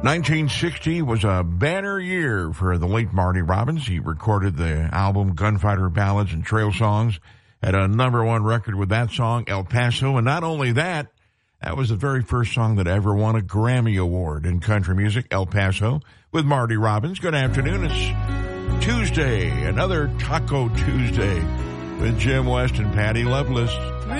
1960 was a banner year for the late Marty Robbins. He recorded the album Gunfighter Ballads and Trail Songs, had a #1 record with that song, El Paso. And not only that, that was the very first song that ever won a Grammy Award in country music, El Paso, with Marty Robbins. Good afternoon. It's Tuesday, another Taco Tuesday with Jim West and Patty Loveless.